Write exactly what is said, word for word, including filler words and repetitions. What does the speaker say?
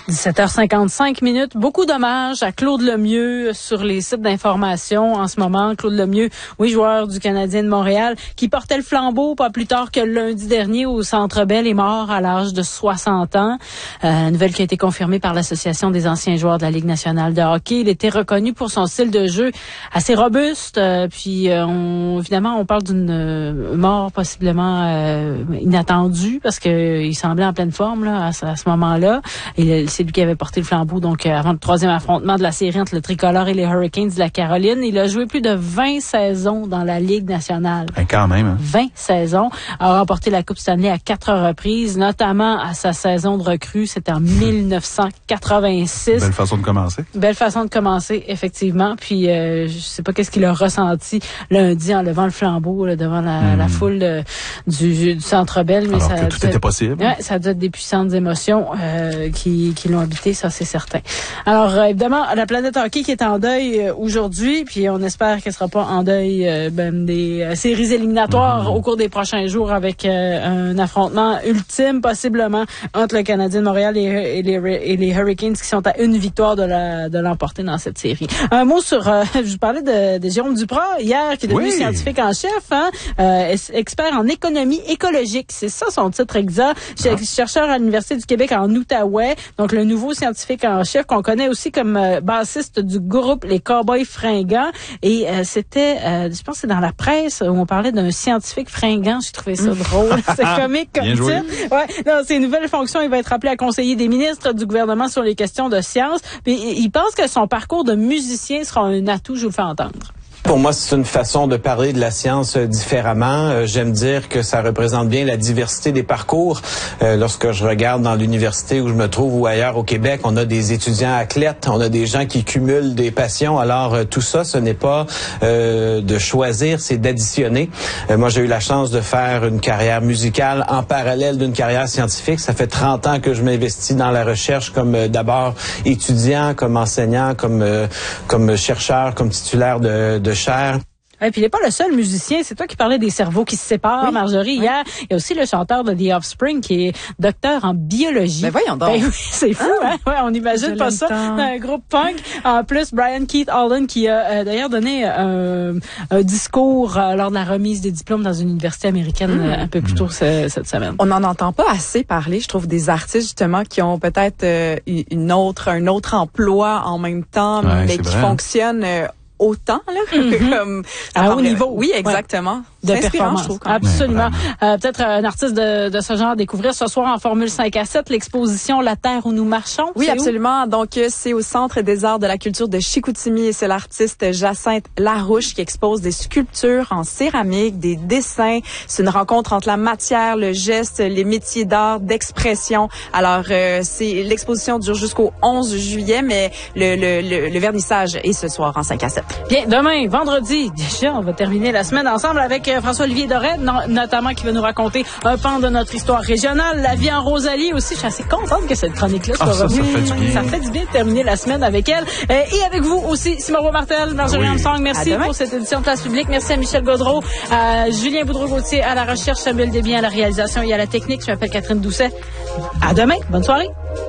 dix-sept heures cinquante-cinq minutes. Beaucoup d'hommages à Claude Lemieux sur les sites d'information en ce moment. Claude Lemieux, oui, joueur du Canadien de Montréal, qui portait le flambeau pas plus tard que lundi dernier au Centre Bell, est mort à l'âge de soixante ans. Euh, nouvelle qui a été confirmée par l'Association des anciens joueurs de la Ligue nationale de hockey. Il était reconnu pour son style de jeu assez robuste. Euh, puis, euh, on, évidemment, on parle d'une euh, mort possiblement euh, inattendue parce que il semblait en pleine forme là, à, à ce moment-là. Et c'est lui qui avait porté le flambeau donc euh, avant le troisième affrontement de la série entre le Tricolore et les Hurricanes de la Caroline. Il a joué plus de vingt saisons dans la Ligue nationale. Ben, quand même. Hein. vingt saisons. A remporté la Coupe Stanley à quatre reprises, notamment à sa saison de recrue. C'était en mille neuf cent quatre-vingt-six. Belle façon de commencer. Belle façon de commencer, effectivement. Puis, euh, je sais pas qu'est-ce qu'il a ressenti lundi en levant le flambeau là, devant la, mmh. la foule de, du, du Centre Bell. Mais Alors ça que tout était possible. Ouais, ça doit être des puissantes émotions euh, qui, qui l'ont habité, ça c'est certain. Alors, euh, évidemment, la planète hockey qui est en deuil euh, aujourd'hui, puis on espère qu'elle sera pas en deuil euh, ben, des euh, séries éliminatoires mmh. au cours des prochains jours avec euh, un affrontement ultime, possiblement, entre le Canadien de Montréal et, et, les, et les Hurricanes qui sont à une victoire de, la, de l'emporter dans cette série. Un mot sur, euh, je vous parlais de, de Jérôme Duprat hier, qui est devenu oui. scientifique en chef, hein, euh, expert en économie écologique. C'est ça son titre exact. Ah. Chercheur à l'Université du Québec en Outaouais. Donc, le nouveau scientifique en chef qu'on connaît aussi comme euh, bassiste du groupe Les Cowboys Fringants. Et euh, c'était, euh, je pense que c'est dans la presse où on parlait d'un scientifique fringant. J'ai trouvé ça drôle. C'est comique comme titre. Ouais. Dans ses nouvelles fonctions, il va être appelé à conseiller des ministres du gouvernement sur les questions de sciences. Puis, il pense que son parcours de musicien sera un atout. Je vous le fais entendre. Pour moi, c'est une façon de parler de la science euh, différemment. Euh, j'aime dire que ça représente bien la diversité des parcours. Euh, lorsque je regarde dans l'université où je me trouve ou ailleurs au Québec, on a des étudiants athlètes, on a des gens qui cumulent des passions. Alors, euh, tout ça, ce n'est pas euh, de choisir, c'est d'additionner. Euh, moi, j'ai eu la chance de faire une carrière musicale en parallèle d'une carrière scientifique. Ça fait trente ans que je m'investis dans la recherche comme euh, d'abord étudiant, comme enseignant, comme euh, comme chercheur, comme titulaire de, de chaire. Et puis il n'est pas le seul musicien, c'est toi qui parlais des cerveaux qui se séparent, oui. Marjorie, oui. hier. Il y a aussi le chanteur de The Offspring qui est docteur en biologie. Ben voyons donc. Ben oui, c'est fou, ah, hein? Ouais, on n'imagine pas ça. Un groupe punk. En plus, Brian Keith Allen qui a euh, d'ailleurs donné un, un discours euh, lors de la remise des diplômes dans une université américaine mmh. euh, un peu plus tôt ce, cette semaine. On n'en entend pas assez parler, je trouve, des artistes justement qui ont peut-être euh, une autre, un autre emploi en même temps, ouais, mais qui vrai. fonctionnent euh, autant là mm-hmm. comme à haut niveau. Oui, exactement. Ouais. De performance. Je trouve, absolument. Ouais, euh, peut-être un artiste de, de ce genre à découvrir ce soir en Formule cinq à sept, l'exposition La Terre où nous marchons. Oui, absolument. Où? Donc, c'est au Centre des arts de la culture de Chicoutimi et c'est l'artiste Jacinthe Larouche qui expose des sculptures en céramique, des dessins. C'est une rencontre entre la matière, le geste, les métiers d'art, d'expression. Alors, euh, c'est l'exposition dure jusqu'au onze juillet, mais le, le, le, le vernissage est ce soir en cinq à sept. Bien, demain, vendredi, déjà, on va terminer la semaine ensemble avec François-Olivier Doré, notamment qui va nous raconter un pan de notre histoire régionale, la vie en Rosalie aussi. Je suis assez contente que cette chronique-là soit ah, ça, ça, fait du bien. ça fait du bien de terminer la semaine avec elle. Euh, et avec vous aussi, Simon Roy-Martel, Marjorie oui. Armstrong, merci pour cette édition de Place Publique. Merci à Michel Gaudreau, à Julien Boudreau-Gauthier à la recherche, Samuel Desbiens à la réalisation et à la technique. Je m'appelle Catherine Doucet. À demain. Bonne soirée.